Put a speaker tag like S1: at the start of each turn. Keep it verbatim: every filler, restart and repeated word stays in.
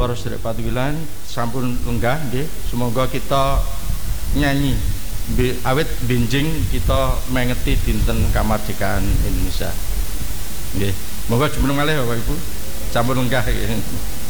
S1: para sedherek patuwilan sampun lenggah nggih. Semoga kita nyanyi awit benjing kita mengeti dinten kamardikaan Indonesia. Nggih. Moga jumeneng malih Bapak Ibu. Sampun lenggah.